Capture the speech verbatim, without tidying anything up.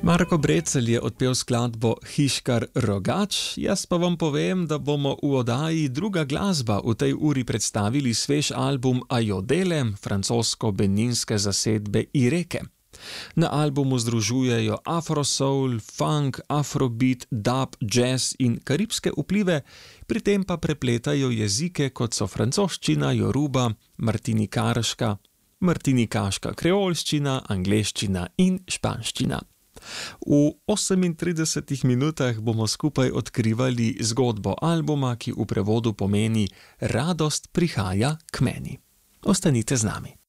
Marko Brecelj je odpel skladbo Hiškar Rogač, jaz pa vam povem, da bomo v oddaji Druga glasba v tej uri predstavili svež album Ayodele, francosko-beninske zasedbe Ireke. Na albumu združujejo afrosoul, funk, afrobeat, dub, jazz in karibske vplive, pri tem pa prepletajo jezike kot so francoščina, joruba, martinikaška, martinikaška kreolščina, angleščina in španščina. V osemintridesetih minutah bomo skupaj odkrivali zgodbo albuma, ki v prevodu pomeni Radost prihaja k meni. Ostanite z nami.